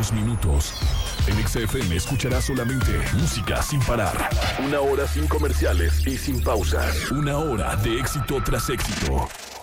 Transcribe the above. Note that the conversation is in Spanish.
unos minutos. En XFM escucharás solamente música sin parar. 1 hora sin comerciales y sin pausas. 1 hora de éxito tras éxito.